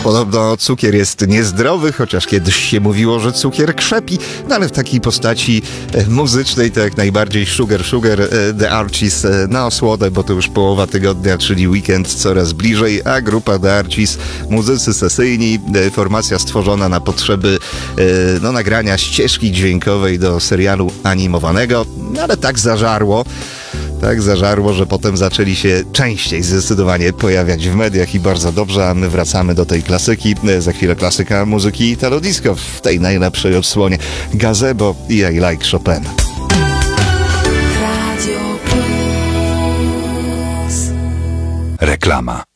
Podobno cukier jest niezdrowy, chociaż kiedyś się mówiło, że cukier krzepi, no ale w takiej postaci muzycznej to jak najbardziej Sugar, The Archies na osłodę, bo to już połowa tygodnia, czyli weekend coraz bliżej, a grupa The Archies, muzycy sesyjni, formacja stworzona na potrzeby nagrania ścieżki dźwiękowej do serialu animowanego, no ale tak zażarło, że potem zaczęli się częściej zdecydowanie pojawiać w mediach i bardzo dobrze, a my wracamy do tej klasyki. Za chwilę klasyka muzyki Italo Disco w tej najlepszej odsłonie. Gazebo i I Like Chopin. Radio Plus. Reklama.